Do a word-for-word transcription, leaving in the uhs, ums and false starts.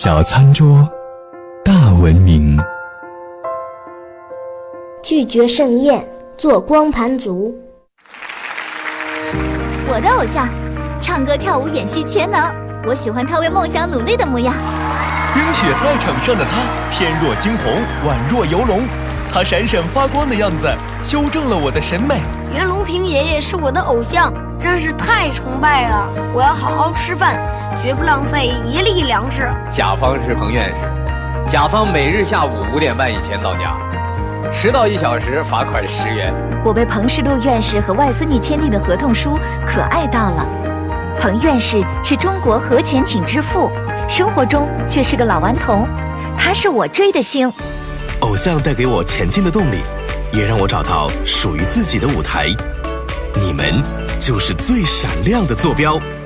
小餐桌，大文明。 拒绝盛宴，做光盘族。 我的偶像，唱歌、跳舞、演戏全能。我喜欢他为梦想努力的模样。 冰雪赛场上的他，翩若惊鸿，宛若游龙。他闪闪发光的样子，修正了我的审美。 袁隆平爷爷是我的偶像，真是太崇拜了！我要好好吃饭，绝不浪费一粒粮食。 甲方是彭院士，甲方每日下午五点半以前到家，迟到一小时罚款十元。 我被彭世禄院士和外孙女签订的合同书可爱到了。彭院士是中国核潜艇之父，生活中却是个老顽童，他是我追的星。 偶像带给我前进的动力，也让我找到属于自己的舞台。你们就是最闪亮的坐标。